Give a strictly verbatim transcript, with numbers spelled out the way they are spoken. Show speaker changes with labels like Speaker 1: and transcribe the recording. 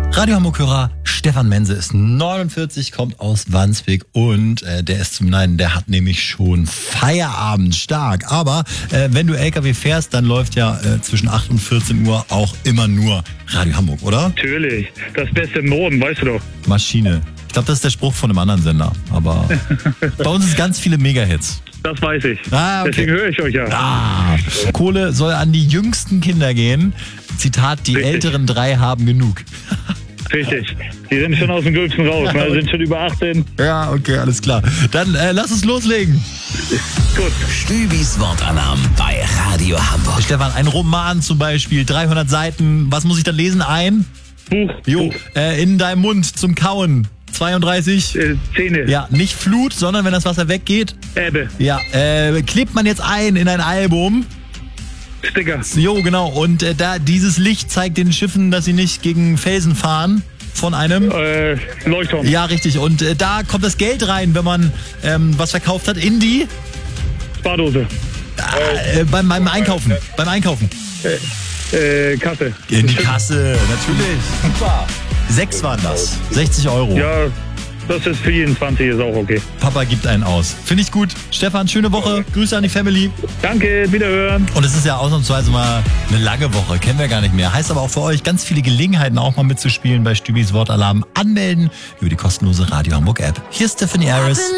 Speaker 1: Radio Hamburg-Hörer Stefan Mense ist neunundvierzig, kommt aus Wandsbek und äh, der ist zum Neiden, der hat nämlich schon Feierabend, stark. Aber äh, wenn du L K W fährst, dann läuft ja äh, zwischen acht und vierzehn Uhr auch immer nur Radio Hamburg, oder?
Speaker 2: Natürlich, das Beste im Norden, weißt du doch.
Speaker 1: Maschine. Ich glaube, das ist der Spruch von einem anderen Sender, aber bei uns ist ganz viele Mega-Hits.
Speaker 2: Das weiß ich.
Speaker 1: Ah, okay.
Speaker 2: Deswegen höre ich euch ja.
Speaker 1: Ah, Kohle soll an die jüngsten Kinder gehen. Zitat, die
Speaker 2: Richtig.
Speaker 1: älteren drei haben genug.
Speaker 2: Richtig. Die sind schon aus dem Gröbsten raus, ne? Sind schon über achtzehn.
Speaker 1: Ja, okay, alles klar. Dann äh, lass uns loslegen.
Speaker 2: Gut.
Speaker 3: Stübis Wortalarm bei Radio Hamburg.
Speaker 1: Stefan, ein Roman zum Beispiel, dreihundert Seiten. Was muss ich dann lesen? Ein?
Speaker 2: Buch.
Speaker 1: Jo,
Speaker 2: Buch.
Speaker 1: äh, in deinem Mund zum Kauen. zweiunddreißig.
Speaker 2: Äh, Zähne.
Speaker 1: Ja, nicht Flut, sondern wenn das Wasser weggeht.
Speaker 2: Ebbe.
Speaker 1: Ja, äh, klebt man jetzt ein in ein Album.
Speaker 2: Sticker.
Speaker 1: Jo, genau. Und äh, da dieses Licht zeigt den Schiffen, dass sie nicht gegen Felsen fahren. Von einem.
Speaker 2: Äh, Leuchtturm.
Speaker 1: Ja, richtig. Und äh, da kommt das Geld rein, wenn man ähm, was verkauft hat, in die.
Speaker 2: Spardose.
Speaker 1: Äh, beim, beim Einkaufen. Beim Einkaufen.
Speaker 2: Äh, Kasse.
Speaker 1: In die Kasse, natürlich. Super. Sechs waren das. sechzig Euro.
Speaker 2: Ja, das ist für jeden zwanzig, ist auch okay.
Speaker 1: Papa gibt einen aus. Finde ich gut. Stefan, schöne Woche. Grüße an die Family.
Speaker 2: Danke, wiederhören.
Speaker 1: Und es ist ja ausnahmsweise mal eine lange Woche. Kennen wir gar nicht mehr. Heißt aber auch für euch ganz viele Gelegenheiten, auch mal mitzuspielen bei Stübis Wortalarm. Anmelden über die kostenlose Radio Hamburg App. Hier ist Stephanie Harris.